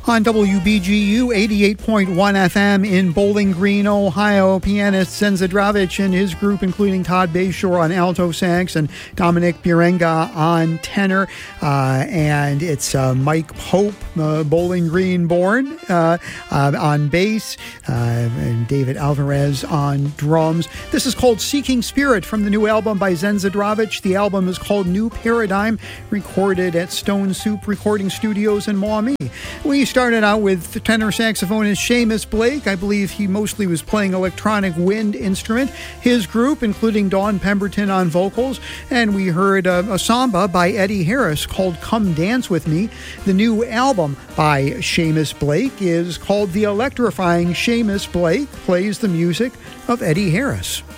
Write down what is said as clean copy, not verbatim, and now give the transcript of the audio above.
On WBGU 88.1 FM in Bowling Green, Ohio, pianist Zen Zdravich and his group, including Todd Bayshore on alto sax and Dominic Birenga on tenor. And it's Mike Pope, Bowling Green born, on bass, and David Alvarez on drums. This is called Seeking Spirit from the new album by Zen Zdravich. The album is called New Paradigm, recorded at Stone Soup Recording Studios in Maumee. We started out with tenor saxophonist Seamus Blake. I believe he mostly was playing electronic wind instrument. His group, including Dawn Pemberton on vocals. And we heard a samba by Eddie Harris called Come Dance With Me. The new album by Seamus Blake is called The Electrifying Seamus Blake Plays the Music of Eddie Harris.